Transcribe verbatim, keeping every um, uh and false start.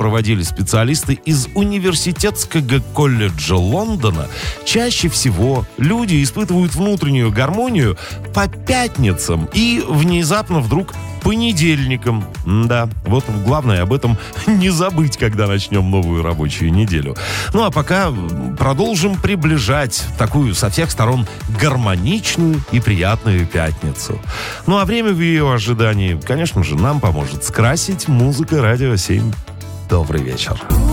проводили специалисты из Университетского колледжа Лондона, чаще всего люди испытывают внутреннюю гармонию по пятницам и внезапно вдруг понедельникам. Да, вот главное об этом не забыть, когда начнем новую рабочую неделю. Ну а пока продолжим приближать такую со всех сторон гармоничную и приятную пятницу. Ну а время в ее ожидании, конечно же, нам поможет скрасить музыка Радио семь. Добрый вечер.